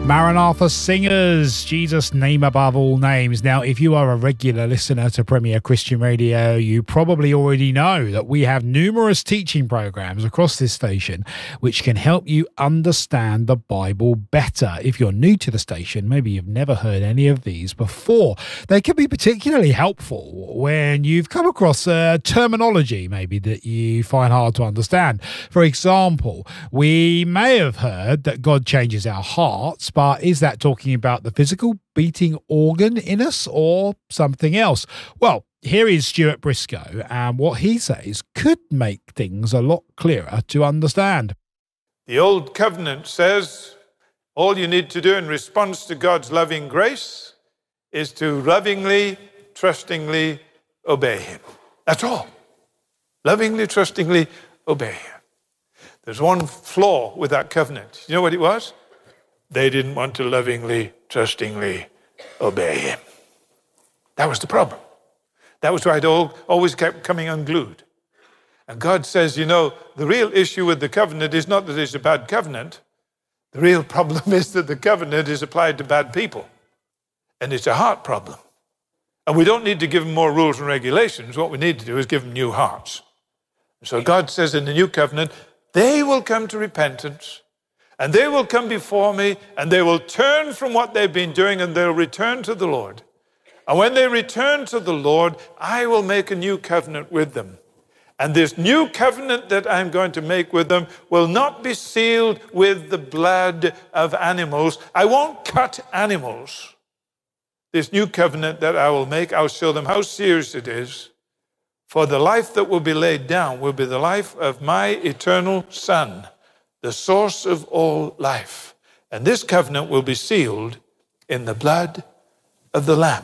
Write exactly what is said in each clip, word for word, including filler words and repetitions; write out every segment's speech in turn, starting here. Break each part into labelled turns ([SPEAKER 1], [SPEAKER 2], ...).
[SPEAKER 1] Maranatha Singers, Jesus' name above all names. Now, if you are a regular listener to Premier Christian Radio, you probably already know that we have numerous teaching programs across this station which can help you understand the Bible better. If you're new to the station, maybe you've never heard any of these before. They can be particularly helpful when you've come across a terminology maybe that you find hard to understand. For example, we may have heard that God changes our hearts, but is that talking about the physical beating organ in us or something else? Well, here is Stuart Briscoe, and what he says could make things a lot clearer to understand.
[SPEAKER 2] The Old Covenant says all you need to do in response to God's loving grace is to lovingly, trustingly obey him. That's all. Lovingly, trustingly obey him. There's one flaw with that covenant. You know what it was? They didn't want to lovingly, trustingly obey him. That was the problem. That was why it all, always kept coming unglued. And God says, you know, the real issue with the covenant is not that it's a bad covenant. The real problem is that the covenant is applied to bad people. And it's a heart problem. And we don't need to give them more rules and regulations. What we need to do is give them new hearts. So God says in the new covenant, they will come to repentance. And they will come before me, and they will turn from what they've been doing, and they'll return to the Lord. And when they return to the Lord, I will make a new covenant with them. And this new covenant that I'm going to make with them will not be sealed with the blood of animals. I won't cut animals. This new covenant that I will make, I'll show them how serious it is. For the life that will be laid down will be the life of my eternal Son, the source of all life. And this covenant will be sealed in the blood of the Lamb.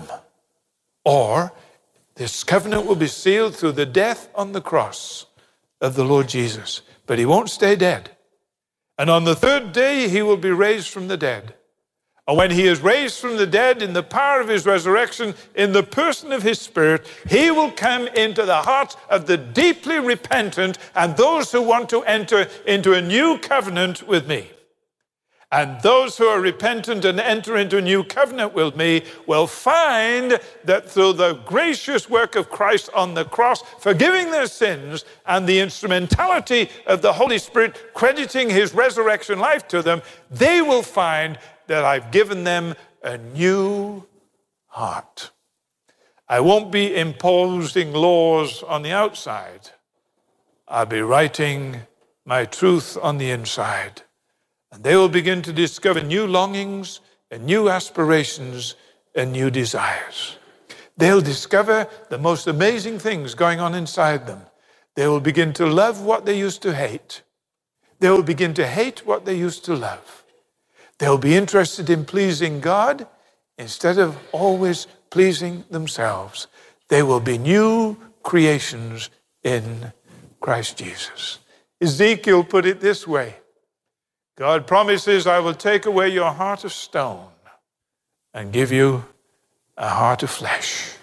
[SPEAKER 2] Or this covenant will be sealed through the death on the cross of the Lord Jesus. But he won't stay dead. And on the third day, he will be raised from the dead. And when he is raised from the dead in the power of his resurrection, in the person of his Spirit, he will come into the hearts of the deeply repentant and those who want to enter into a new covenant with me. And those who are repentant and enter into a new covenant with me will find that through the gracious work of Christ on the cross, forgiving their sins, and the instrumentality of the Holy Spirit crediting his resurrection life to them, they will find that I've given them a new heart. I won't be imposing laws on the outside. I'll be writing my truth on the inside. And they will begin to discover new longings and new aspirations and new desires. They'll discover the most amazing things going on inside them. They will begin to love what they used to hate. They will begin to hate what they used to love. They'll be interested in pleasing God instead of always pleasing themselves. They will be new creations in Christ Jesus. Ezekiel put it this way. God promises, I will take away your heart of stone and give you a heart of flesh,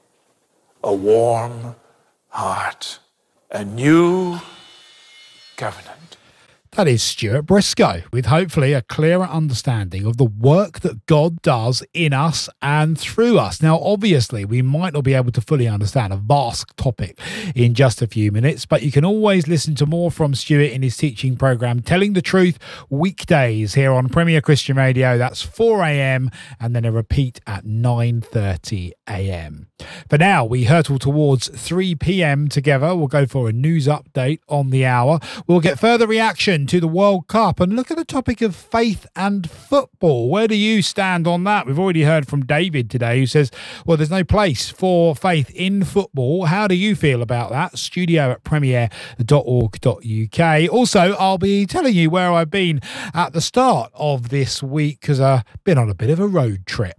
[SPEAKER 2] a warm heart, a new covenant.
[SPEAKER 1] That is Stuart Briscoe, with hopefully a clearer understanding of the work that God does in us and through us. Now, obviously, we might not be able to fully understand a vast topic in just a few minutes, but you can always listen to more from Stuart in his teaching program, Telling the Truth, weekdays here on Premier Christian Radio. That's four a.m. and then a repeat at nine thirty a.m. For now, we hurtle towards three p.m. together. We'll go for a news update on the hour. We'll get further reaction to the World Cup and look at the topic of faith and football. Where do you stand on that? We've already heard from David today, who says, well, there's no place for faith in football. How do you feel about that? Studio at premier dot org dot uk. Also, I'll be telling you where I've been at the start of this week because I've been on a bit of a road trip.